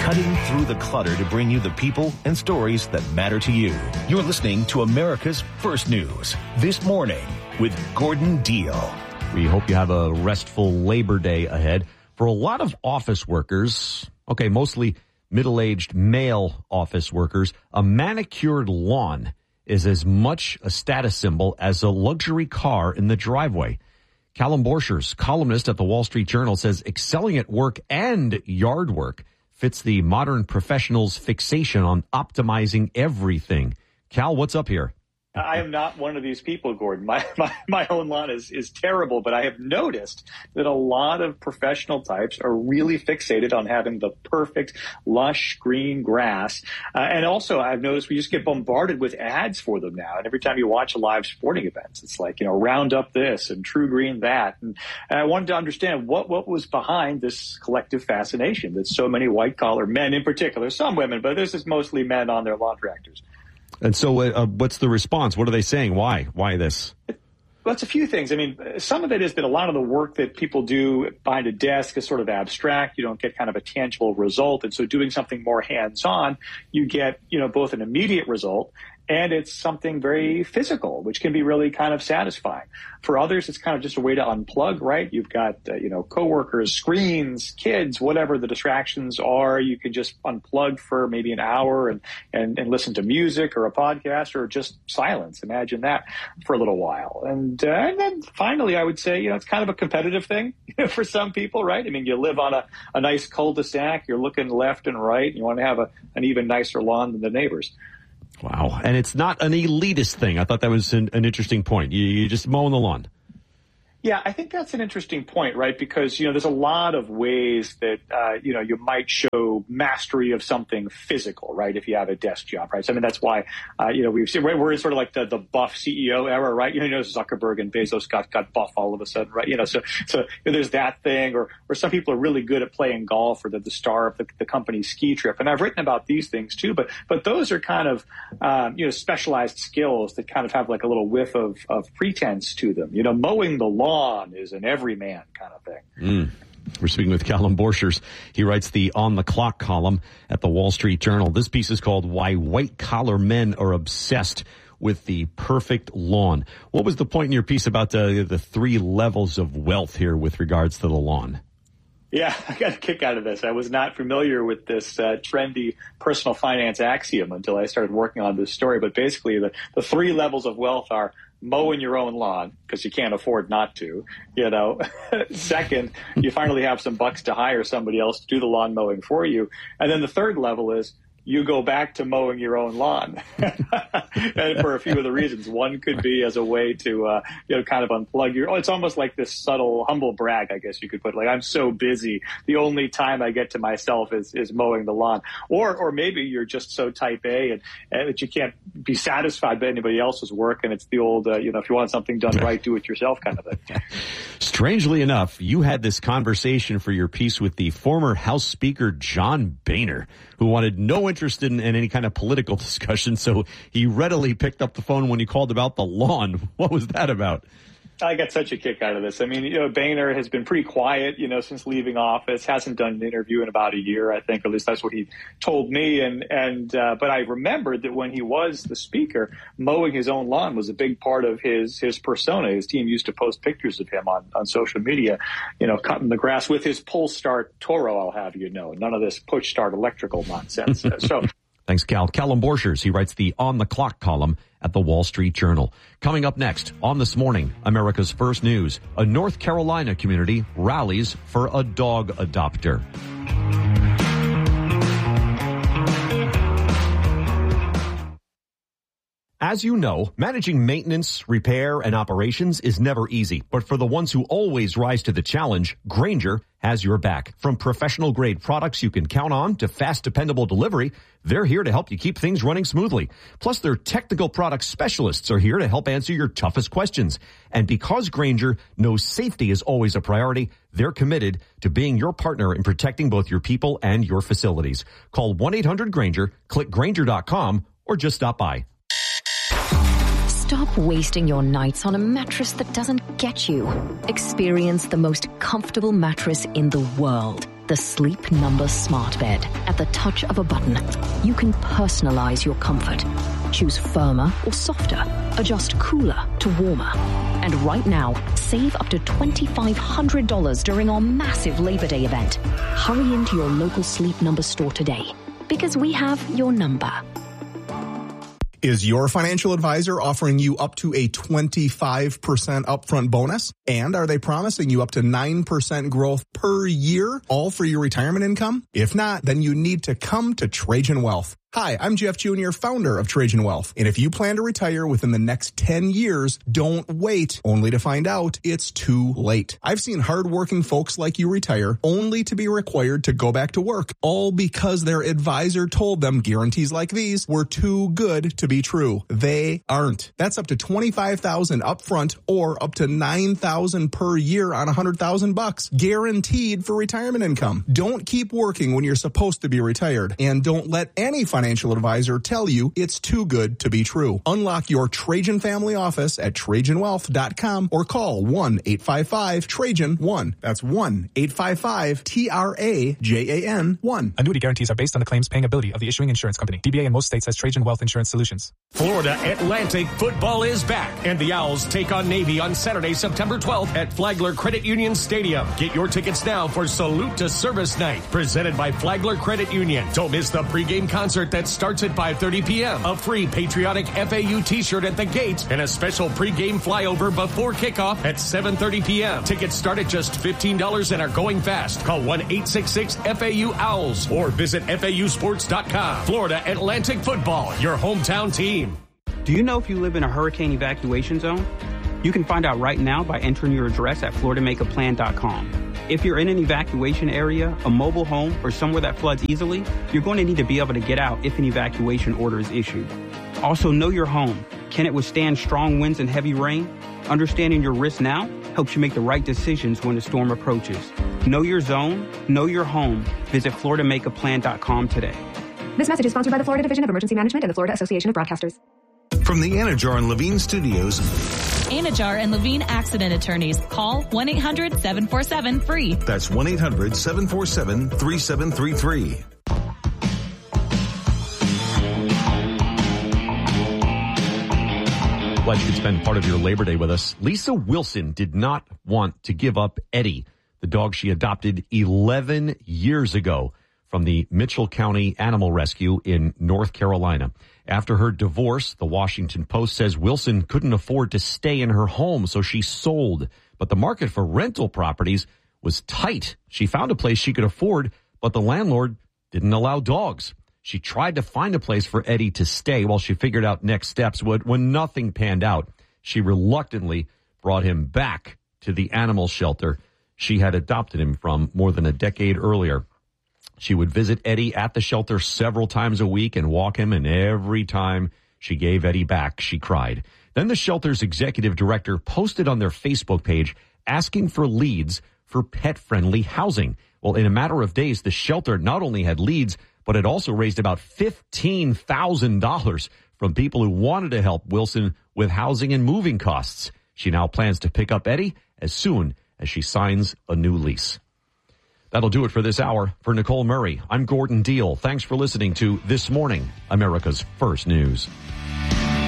cutting through the clutter to bring you the people and stories that matter to you. You're listening to America's First News This Morning with Gordon Deal. We hope you have a restful Labor Day ahead. For a lot of office workers, mostly middle-aged male office workers, a manicured lawn is as much a status symbol as a luxury car in the driveway. Callum Borchers, columnist at the Wall Street Journal, says excelling at work and yard work fits the modern professional's fixation on optimizing everything. Cal, what's up here? I am not one of these people, Gordon. My own lawn is terrible, but I have noticed that a lot of professional types are really fixated on having the perfect, lush, green grass. And also, I've noticed we just get bombarded with ads for them now. And every time you watch a live sporting event, it's like, Roundup this and True Green that. And I wanted to understand what was behind this collective fascination that so many white-collar men in particular, some women, but this is mostly men on their lawn tractors. And so what's the response? What are they saying? Why? Why this? Well, it's a few things. I mean, some of it is that a lot of the work that people do behind a desk is sort of abstract. You don't get kind of a tangible result. And so doing something more hands-on, you get, both an immediate result and it's something very physical, which can be really kind of satisfying. For others, it's kind of just a way to unplug, right? You've got, coworkers, screens, kids, whatever the distractions are. You can just unplug for maybe an hour and listen to music or a podcast or just silence. Imagine that for a little while. And then finally, I would say, it's kind of a competitive thing for some people, right? I mean, you live on a nice cul-de-sac. You're looking left and right. And you want to have an even nicer lawn than the neighbors. Wow. And it's not an elitist thing. I thought that was an interesting point. You just mowing the lawn. Yeah, I think that's an interesting point, right? Because, there's a lot of ways that, you might show mastery of something physical, right? If you have a desk job, right? So, I mean, that's why, we've seen, we're in sort of like the buff CEO era, right? Zuckerberg and Bezos got buff all of a sudden, right? So there's that thing, or some people are really good at playing golf, or the star of the company's ski trip. And I've written about these things too, but those are kind of, specialized skills that kind of have like a little whiff of pretense to them. Mowing the lawn is an everyman kind of thing. We're speaking with Callum Borchers. He writes the On the Clock column at the Wall Street Journal. This piece is called Why White-Collar Men Are Obsessed with the Perfect Lawn. What was the point in your piece about the three levels of wealth here with regards to the lawn? Yeah, I got a kick out of this. I was not familiar with this trendy personal finance axiom until I started working on this story. But basically, the three levels of wealth are mowing your own lawn because you can't afford not to. Second, you finally have some bucks to hire somebody else to do the lawn mowing for you. And then the third level is you go back to mowing your own lawn. And for a few of the reasons. One could be as a way to, kind of unplug it's almost like this subtle, humble brag, I guess you could put. Like, I'm so busy. The only time I get to myself is mowing the lawn. Or maybe you're just so type A and that you can't be satisfied by anybody else's work. And it's the old, if you want something done right, do it yourself kind of thing. Strangely enough, you had this conversation for your piece with the former House Speaker John Boehner, who wanted no interest in any kind of political discussion, so he readily picked up the phone when you called about the lawn. What was that about? I got such a kick out of this. I mean, Boehner has been pretty quiet, since leaving office, hasn't done an interview in about a year, I think, or at least that's what he told me. But I remembered that when he was the speaker, mowing his own lawn was a big part of his persona. His team used to post pictures of him on social media, cutting the grass with his pull start Toro, I'll have you know. None of this push start electrical nonsense. Thanks, Cal. Callum Borchers, he writes the On the Clock column at the Wall Street Journal. Coming up next on This Morning, America's First News, a North Carolina community rallies for a dog adopter. As you know, managing maintenance, repair, and operations is never easy. But for the ones who always rise to the challenge, Grainger has your back. From professional-grade products you can count on to fast, dependable delivery, they're here to help you keep things running smoothly. Plus, their technical product specialists are here to help answer your toughest questions. And because Grainger knows safety is always a priority, they're committed to being your partner in protecting both your people and your facilities. Call 1-800-GRAINGER, click Grainger.com, or just stop by. Stop wasting your nights on a mattress that doesn't get you. Experience the most comfortable mattress in the world. The Sleep Number Smart Bed. At the touch of a button, you can personalize your comfort. Choose firmer or softer. Adjust cooler to warmer. And right now, save up to $2,500 during our massive Labor Day event. Hurry into your local Sleep Number store today, because we have your number. Is your financial advisor offering you up to a 25% upfront bonus? And are they promising you up to 9% growth per year, all for your retirement income? If not, then you need to come to Trajan Wealth. Hi, I'm Jeff Jr., founder of Trajan Wealth. And if you plan to retire within the next 10 years, don't wait only to find out it's too late. I've seen hardworking folks like you retire only to be required to go back to work, all because their advisor told them guarantees like these were too good to be true. They aren't. That's up to $25,000 upfront or up to $9,000 per year on $100,000, guaranteed for retirement income. Don't keep working when you're supposed to be retired, and don't let any financial advisor tell you it's too good to be true. Unlock your Trajan family office at TrajanWealth.com or call 1-855-TRAJAN-1. That's 1-855-TRAJAN-1. Annuity guarantees are based on the claims paying ability of the issuing insurance company. DBA in most states has Trajan Wealth Insurance Solutions. Florida Atlantic football is back, and the Owls take on Navy on Saturday, September 12th at Flagler Credit Union Stadium. Get your tickets now for Salute to Service Night, presented by Flagler Credit Union. Don't miss the pregame concert that starts at 5:30 p.m., a free patriotic FAU t-shirt at the gate, and a special pregame flyover before kickoff at 7:30 p.m. Tickets start at just $15 and are going fast. Call 1-866-FAU-OWLS or visit FAUsports.com. Florida Atlantic Football, your hometown team. Do you know if you live in a hurricane evacuation zone? You can find out right now by entering your address at FloridaMakeAPlan.com. If you're in an evacuation area, a mobile home, or somewhere that floods easily, you're going to need to be able to get out if an evacuation order is issued. Also, know your home. Can it withstand strong winds and heavy rain? Understanding your risk now helps you make the right decisions when the storm approaches. Know your zone, know your home. Visit FloridaMakeAPlan.com today. This message is sponsored by the Florida Division of Emergency Management and the Florida Association of Broadcasters. From the Anajar and Levine Studios. Anajar and Levine Accident Attorneys. Call 1-800-747-FREE. That's 1-800-747-3733. Glad you could spend part of your Labor Day with us. Lisa Wilson did not want to give up Eddie, the dog she adopted 11 years ago from the Mitchell County Animal Rescue in North Carolina. After her divorce, the Washington Post says Wilson couldn't afford to stay in her home, so she sold. But the market for rental properties was tight. She found a place she could afford, but the landlord didn't allow dogs. She tried to find a place for Eddie to stay while she figured out next steps. When nothing panned out, she reluctantly brought him back to the animal shelter she had adopted him from more than a decade earlier. She would visit Eddie at the shelter several times a week and walk him, and every time she gave Eddie back, she cried. Then the shelter's executive director posted on their Facebook page asking for leads for pet-friendly housing. Well, in a matter of days, the shelter not only had leads, but it also raised about $15,000 from people who wanted to help Wilson with housing and moving costs. She now plans to pick up Eddie as soon as she signs a new lease. That'll do it for this hour. For Nicole Murray, I'm Gordon Deal. Thanks for listening to This Morning, America's First News.